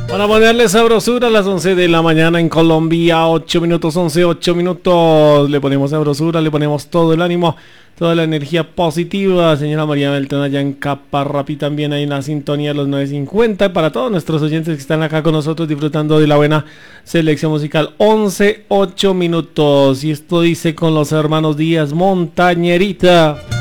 Para ponerle sabrosura a las 11 de la mañana en Colombia, 8 minutos, 11, 8 minutos. Le ponemos sabrosura, le ponemos todo el ánimo, toda la energía positiva. Señora María Beltrán allá en Caparrapi, también ahí en la sintonía de los 950. Para todos nuestros oyentes que están acá con nosotros disfrutando de la buena selección musical, 11, 8 minutos. Y esto dice con los hermanos Díaz, Montañerita.